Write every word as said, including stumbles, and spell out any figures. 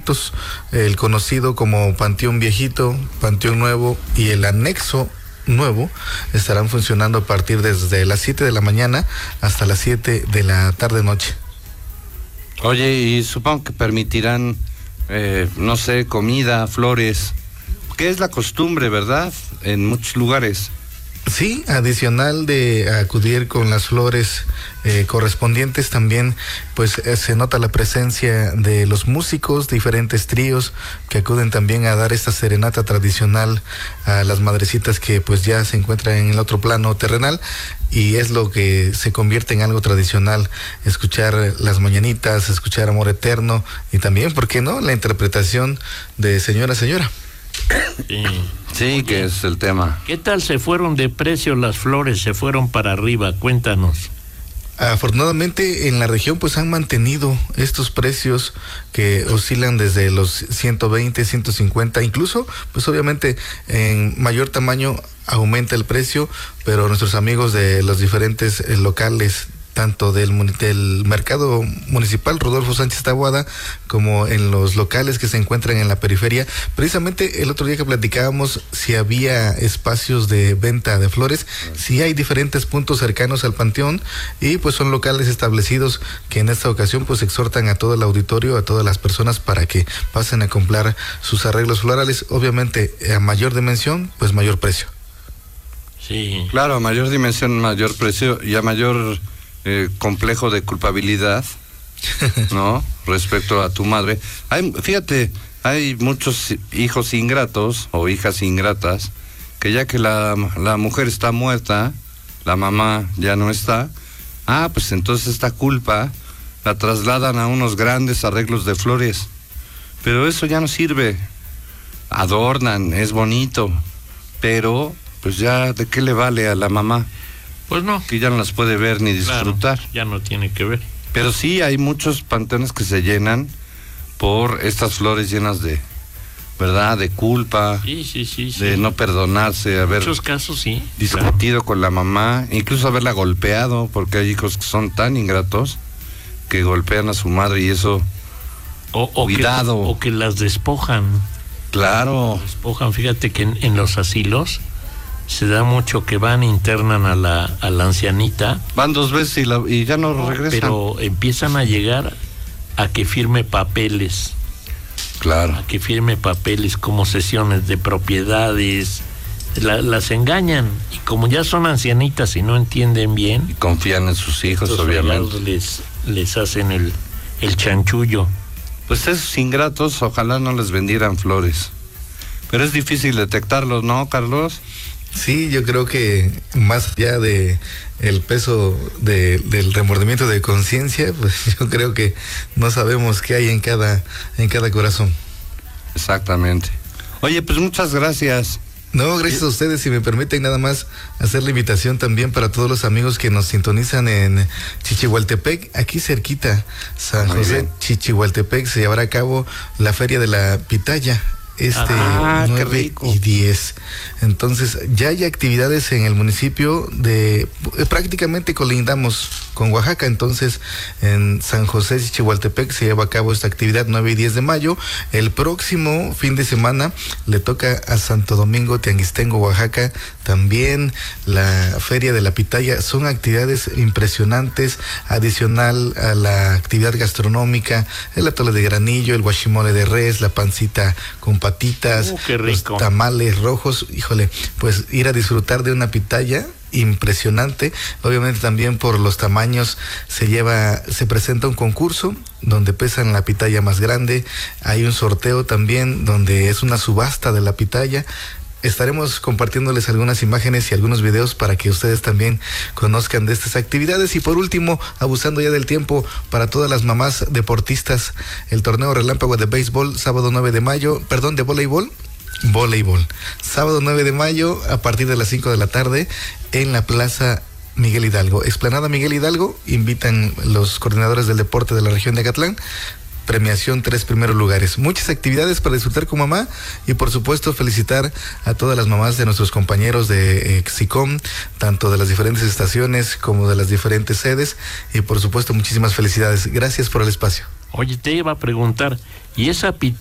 proyectos, el conocido como Panteón Viejito, Panteón Nuevo y el anexo nuevo, estarán funcionando a partir desde las siete de la mañana hasta las siete de la tarde-noche. Oye, y supongo que permitirán, eh, no sé, comida, flores, que es la costumbre, ¿verdad? En muchos lugares. Sí, adicional de acudir con las flores eh, correspondientes, también pues eh, se nota la presencia de los músicos, diferentes tríos que acuden también a dar esta serenata tradicional a las madrecitas que pues ya se encuentran en el otro plano terrenal, y es lo que se convierte en algo tradicional, escuchar las mañanitas, escuchar Amor Eterno y también, ¿por qué no?, la interpretación de Señora Señora. Sí, sí. Oye, que es el tema. ¿Qué tal se fueron de precio las flores? Se fueron para arriba, cuéntanos. Afortunadamente en la región pues han mantenido estos precios que oscilan desde los ciento veinte, ciento cincuenta, incluso pues obviamente en mayor tamaño aumenta el precio, pero nuestros amigos de los diferentes eh, locales, tanto del, del mercado municipal Rodolfo Sánchez Taboada como en los locales que se encuentran en la periferia. Precisamente el otro día que platicábamos si había espacios de venta de flores, sí hay diferentes puntos cercanos al panteón, y pues son locales establecidos que en esta ocasión pues exhortan a todo el auditorio, a todas las personas para que pasen a comprar sus arreglos florales. Obviamente a mayor dimensión pues mayor precio. Sí. Claro, a mayor dimensión mayor precio y a mayor Eh, complejo de culpabilidad, ¿no? Respecto a tu madre. Hay, fíjate, hay muchos hijos ingratos o hijas ingratas que ya que la, la mujer está muerta, la mamá ya no está, ah, pues entonces esta culpa la trasladan a unos grandes arreglos de flores. Pero eso ya no sirve. Adornan, es bonito, pero pues ya, ¿de qué le vale a la mamá? Pues no. Que ya no las puede ver ni disfrutar. Claro, ya no tiene que ver. Pero sí hay muchos panteones que se llenan por estas flores llenas de, ¿verdad?, de culpa, sí, sí, sí, de sí. no perdonarse, haber muchos casos, sí, discutido claro. con la mamá, incluso haberla golpeado, porque hay hijos que son tan ingratos que golpean a su madre y eso, o, o cuidado. Que, o que las despojan. Claro. Las despojan, fíjate que en, en los asilos se da mucho que van, internan a la, a la ancianita. Van dos veces y, la, y ya no, no regresan. Pero empiezan a llegar a que firme papeles. Claro. A que firme papeles como cesiones de propiedades. La, las engañan. Y como ya son ancianitas y no entienden bien. Y confían en sus hijos, obviamente. Les, les hacen el, el chanchullo. Pues esos ingratos, ojalá no les vendieran flores. Pero es difícil detectarlos, ¿no, Carlos? Sí, yo creo que más allá de el peso de, del remordimiento de conciencia, pues yo creo que no sabemos qué hay en cada, en cada corazón. Exactamente. Oye, pues muchas gracias. No, gracias a ustedes. Si me permiten nada más hacer la invitación también para todos los amigos que nos sintonizan en Chichihualtepec, aquí cerquita, San Muy José, bien. Chichihualtepec, se llevará a cabo la Feria de la Pitaya. Este ah, nueve y diez. Entonces ya hay actividades en el municipio de eh, prácticamente colindamos con Oaxaca. Entonces en San José Chichihualtepec se lleva a cabo esta actividad nueve y diez de mayo. El próximo fin de semana le toca a Santo Domingo Tianguistengo, Oaxaca, también la Feria de la Pitaya. Son actividades impresionantes, adicional a la actividad gastronómica, el atole de granillo, el guachimole de res, la pancita con patitas, uh, qué rico. Los tamales rojos. Híjole, pues ir a disfrutar de una pitaya impresionante. Obviamente también por los tamaños se lleva, se presenta un concurso donde pesan la pitaya más grande. Hay un sorteo también donde es una subasta de la pitaya. Estaremos compartiéndoles algunas imágenes y algunos videos para que ustedes también conozcan de estas actividades. Y por último, abusando ya del tiempo, para todas las mamás deportistas, el torneo relámpago de béisbol, sábado nueve de mayo, perdón, de voleibol, voleibol, sábado nueve de mayo a partir de las cinco de la tarde en la Plaza Miguel Hidalgo. Explanada Miguel Hidalgo, invitan los coordinadores del deporte de la región de Acatlán. Premiación tres primeros lugares. Muchas actividades para disfrutar con mamá y por supuesto felicitar a todas las mamás de nuestros compañeros de eh, SICOM, tanto de las diferentes estaciones como de las diferentes sedes, y por supuesto muchísimas felicidades. Gracias por el espacio. Oye, te iba a preguntar, ¿y esa